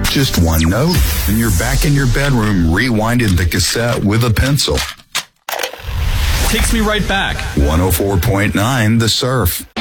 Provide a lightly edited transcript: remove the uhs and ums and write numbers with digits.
Just one note, and you're back in your bedroom rewinding the cassette with a pencil. Takes me right back. 104.9 The Surf.